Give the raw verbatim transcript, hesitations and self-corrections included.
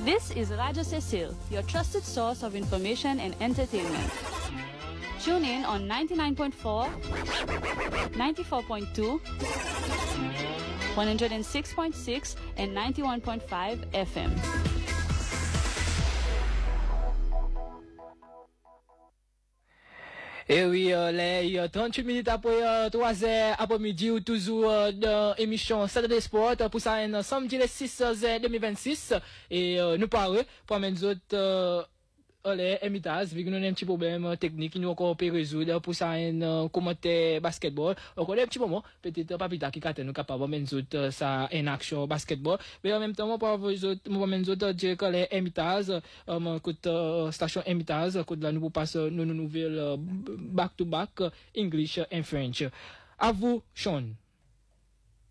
This is Radio Cecile, your trusted source of information and entertainment. Tune in on ninety-nine point four, ninety-four point two, one oh six point six, and ninety-one point five F M. Et oui, euh, les euh, trente-huit minutes après euh, trois heures après-midi ou toujours euh, dans l'émission Saturday Sport euh, pour ça un samedi le six juin deux mille vingt-six et euh, nous parlons pour mettre autres euh, les imitas vu que nous avons un petit problème technique qui nous encore peut résoudre pour ça un euh, commentaire basketball encore un petit moment peut-être pas plus tard qui nous capable de mettre autres ça en action basketball mais en même temps moi pour vous autres moi mettre autres dire que les imitas euh écoute station imitas écoute là nous pour passer nos nouvelles back to back English and French à vous Sean.